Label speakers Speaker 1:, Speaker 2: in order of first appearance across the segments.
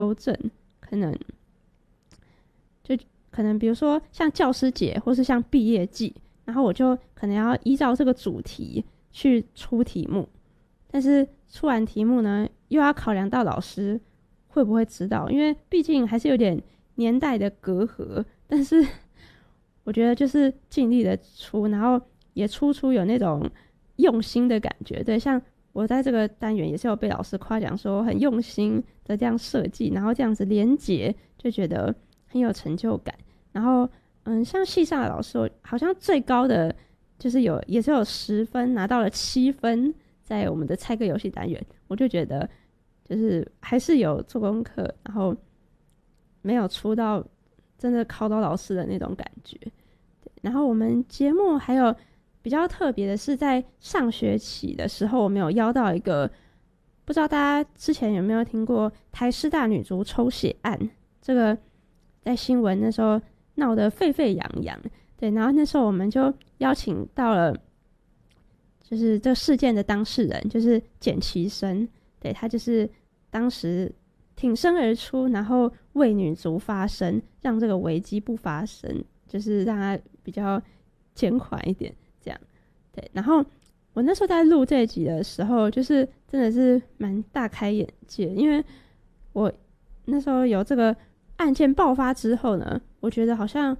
Speaker 1: 纠正，可能就可能比如说像教师节或是像毕业季，然后我就可能要依照这个主题去出题目，但是出完题目呢，又要考量到老师会不会知道，因为毕竟还是有点年代的隔阂。但是我觉得就是尽力的出，然后也出有那种用心的感觉。对，像我在这个单元也是有被老师夸奖说很用心的这样设计，然后这样子连结，就觉得很有成就感。然后像系上的老师，好像最高的就是也是有10分，拿到了7分，在我们的猜歌游戏单元，我就觉得就是还是有做功课，然后没有出到真的考到老师的那种感觉。然后我们节目还有比较特别的是，在上学期的时候，我们有邀到一个，不知道大家之前有没有听过台师大女足抽血案，这个在新闻那时候闹得沸沸扬扬。对，然后那时候我们就邀请到了就是这事件的当事人，就是简其生。对，他就是当时挺身而出，然后为女足发声，让这个危机不发生，就是让他比较减缓一点这样。对，然后我那时候在录这一集的时候，就是真的是蛮大开眼界，因为我那时候有这个案件爆发之后呢，我觉得好像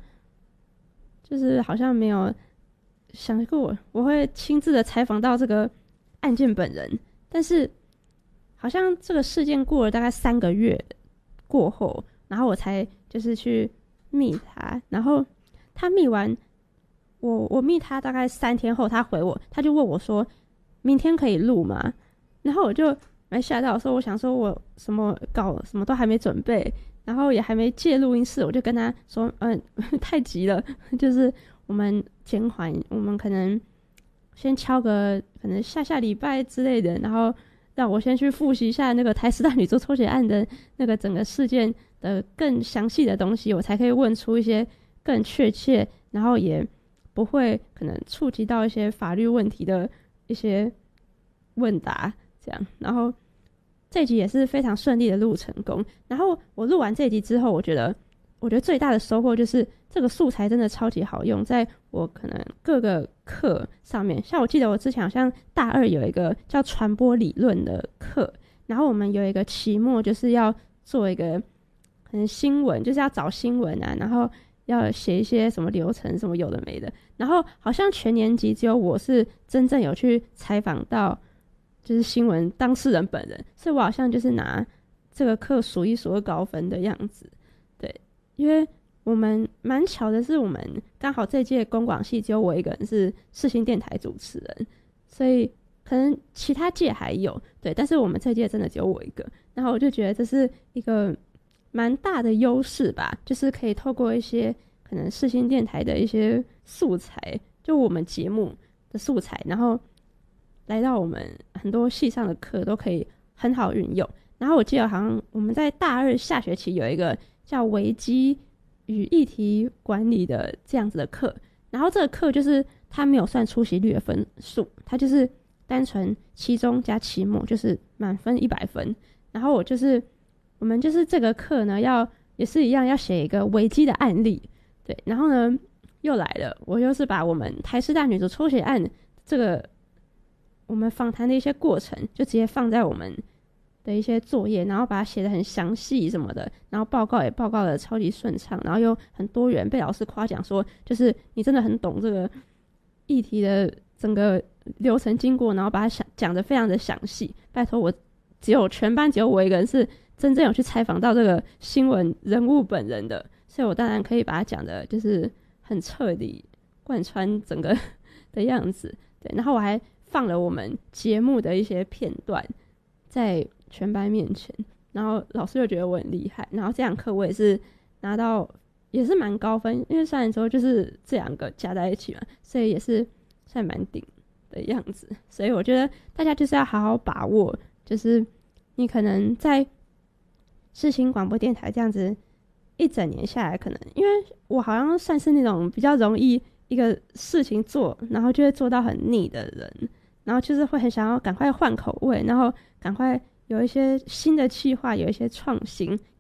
Speaker 1: 没有想过我会亲自的采访到这个案件本人，但是好像这个事件过了大概3个月过后，然后我才就是去密他，然后他密完我密他大概3天后，他回我，他就问我说明天可以录吗？然后我就蛮吓到，说我想说我什么稿什么都还没准备，然后也还没借录音室，我就跟他说太急了，就是我们减缓，我们可能先敲个可能下礼拜之类的，然后让我先去复习一下那个台师大女足抽血案的那个整个事件的更详细的东西，我才可以问出一些更确切，然后也不会可能触及到一些法律问题的一些问答这样。然后这一集也是非常顺利的录成功。然后我录完这一集之后，我觉得最大的收获就是这个素材真的超级好用，在我可能各个课上面，像我记得我之前好像大2有一个叫传播理论的课，然后我们有一个期末就是要做一个可能新闻，就是要找新闻啊，然后要写一些什么流程什么有的没的，然后好像全年级只有我是真正有去采访到就是新闻当事人本人，所以我好像就是拿这个课数1数2高分的样子。对，因为我们蛮巧的是，我们刚好这届公广系只有我一个人是世新电台主持人，所以可能其他届还有，对，但是我们这届真的只有我一个。然后我就觉得这是一个蛮大的优势吧，就是可以透过一些可能世新电台的一些素材，就我们节目的素材，然后来到我们很多系上的课都可以很好运用。然后我记得好像我们在大2下学期有一个叫危机与议题管理的这样子的课，然后这个课就是它没有算出席率的分数，它就是单纯期中加期末，就是满分100分。然后我们就是这个课呢，也是一样要写一个危机的案例。对，然后呢又来了，我就是把我们台师大女足抽血案这个我们访谈的一些过程，就直接放在我们的一些作业，然后把它写得很详细什么的，然后报告也报告得超级顺畅，然后又很多元，被老师夸奖说就是你真的很懂这个议题的整个流程经过，然后把它讲得非常的详细。拜托，全班只有我一个人是真正有去采访到这个新闻人物本人的，所以我当然可以把它讲的就是很彻底贯穿整个的样子。对，然后我还放了我们节目的一些片段在全班面前，然后老师就觉得我很厉害，然后这堂课我也是拿到也是蛮高分，因为虽然说就是这2个加在一起嘛，所以也是算蛮顶的样子。所以我觉得大家就是要好好把握，就是你可能在世新广播电台这样子一整年下来，可能因为我好像算是那种比较容易一个事情做，然后就会做到很腻的人，然后就是会很想要赶快换口味，然后赶快有一些新的企划，有一些创新，